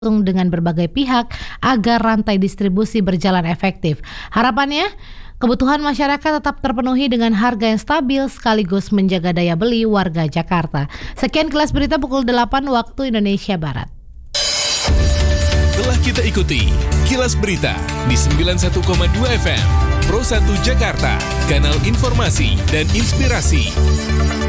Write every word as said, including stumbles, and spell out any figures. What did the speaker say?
dengan berbagai pihak agar rantai distribusi berjalan efektif. Harapannya, kebutuhan masyarakat tetap terpenuhi dengan harga yang stabil sekaligus menjaga daya beli warga Jakarta. Sekian Kilas Berita pukul delapan waktu Indonesia Barat. Telah kita ikuti Kilas Berita di sembilan puluh satu koma dua F M Pro satu Jakarta, kanal informasi dan inspirasi.